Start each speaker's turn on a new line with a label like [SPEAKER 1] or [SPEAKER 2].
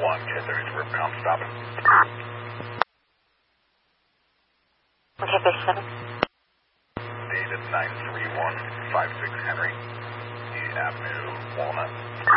[SPEAKER 1] 1, 1030 to Ripcom, stop.
[SPEAKER 2] Okay, base 7.
[SPEAKER 1] Data 93156 Henry, Avenue, Walnut.